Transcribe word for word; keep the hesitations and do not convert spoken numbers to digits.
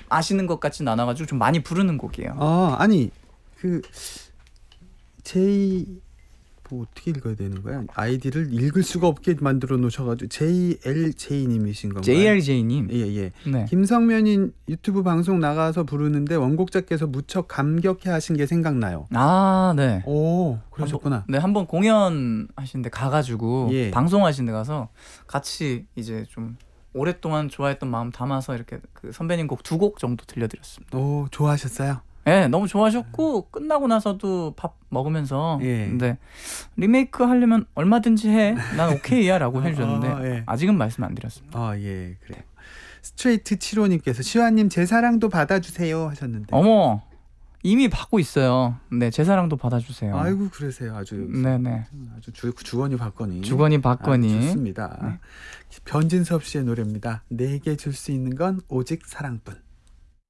아시는 것 같진 않아가지고 좀 많이 부르는 곡이에요. 아 아니 그 제이 뭐 어떻게 읽어야 되는 거야? 아이디를 읽을 수가 없게 만들어 놓으셔가지고 제이엘제이님이신 건가요? 제이엘제이님. 예예. 예. 네. 김성면인 유튜브 방송 나가서 부르는데 원곡자께서 무척 감격해하신 게 생각나요. 아, 네. 오 그러셨구나. 네, 한번 공연하신데 가가지고 예. 방송하신데 가서 같이 이제 좀 오랫동안 좋아했던 마음 담아서 이렇게 그 선배님 곡 두 곡 정도 들려드렸습니다. 오 좋아하셨어요? 네, 너무 좋아하셨고 끝나고 나서도 밥 먹으면서 예. 근데 리메이크 하려면 얼마든지 해. 난 오케이야 라고 해주셨는데 아, 예. 아직은 말씀 안 드렸습니다. 아 예 그래. 스트레이트 칠호님께서 시완님 제 사랑도 받아주세요 하셨는데. 어머, 이미 받고 있어요. 네, 제 사랑도 받아주세요. 아이고 그러세요. 아주 네네. 아주 주, 주거니 받거니. 주거니 받거니. 아, 좋습니다. 네. 변진섭 씨의 노래입니다. 내게 줄 수 있는 건 오직 사랑뿐.